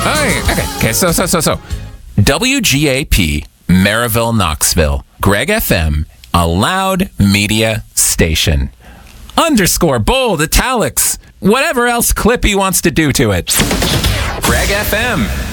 Okay. So. WGAP, Maryville, Knoxville. Greg FM, a loud media station. _ bold, italics, whatever else Clippy wants to do to it. Greg FM.